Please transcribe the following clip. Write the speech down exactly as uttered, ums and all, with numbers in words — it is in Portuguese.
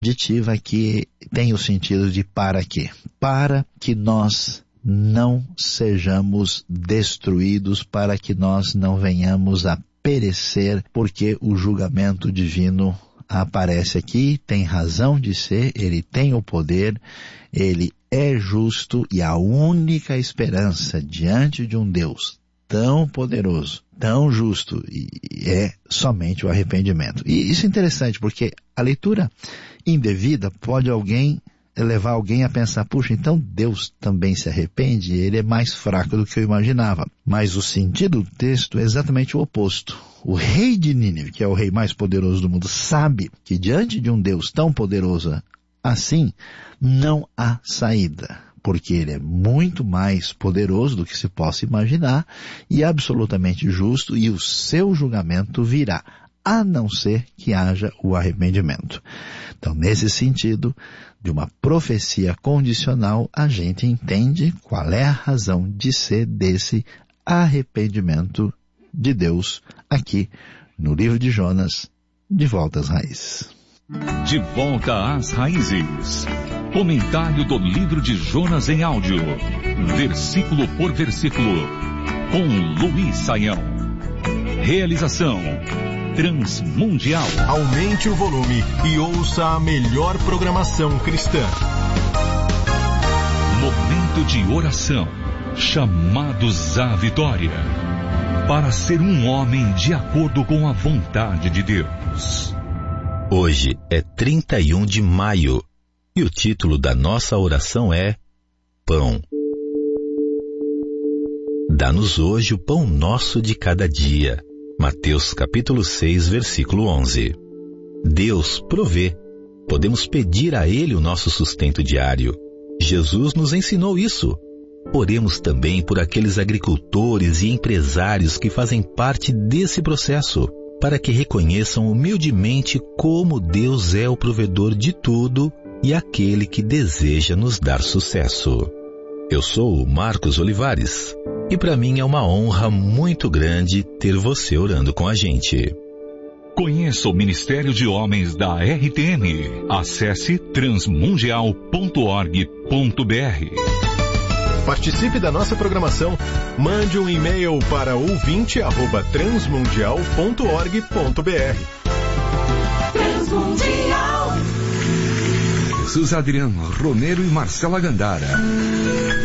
Aditiva que tem o sentido de para quê? Para que nós não sejamos destruídos, para que nós não venhamos a perecer, porque o julgamento divino aparece aqui, tem razão de ser, ele tem o poder, ele é justo e a única esperança diante de um Deus tão poderoso, tão justo, é somente o arrependimento. E isso é interessante porque a leitura indevida pode alguém levar alguém a pensar, puxa, então Deus também se arrepende? Ele é mais fraco do que eu imaginava. Mas o sentido do texto é exatamente o oposto. O rei de Nínive, que é o rei mais poderoso do mundo, sabe que diante de um Deus tão poderoso assim, não há saída, porque ele é muito mais poderoso do que se possa imaginar e absolutamente justo, e o seu julgamento virá, a não ser que haja o arrependimento. Então, nesse sentido, de uma profecia condicional, a gente entende qual é a razão de ser desse arrependimento de Deus aqui no livro de Jonas, De Volta às Raízes. De Volta às Raízes. Comentário do livro de Jonas em áudio, versículo por versículo, com Luiz Saião. Realização Transmundial. Aumente o volume e ouça a melhor programação cristã. Momento de oração. Chamados à vitória. Para ser um homem de acordo com a vontade de Deus. Hoje é trinta e um de maio e o título da nossa oração é Pão. Dá-nos hoje o pão nosso de cada dia. Mateus capítulo seis, versículo onze. Deus provê. Podemos pedir a Ele o nosso sustento diário. Jesus nos ensinou isso. Oremos também por aqueles agricultores e empresários que fazem parte desse processo, para que reconheçam humildemente como Deus é o provedor de tudo e aquele que deseja nos dar sucesso. Eu sou o Marcos Olivares e para mim é uma honra muito grande ter você orando com a gente. Conheça o Ministério de Homens da R T M. Acesse transmundial ponto org ponto br. Participe da nossa programação. Mande um e-mail para ouvinte arroba transmundial ponto org ponto br. Transmundial. Jesus Adriano, Roneiro e Marcela Gandara.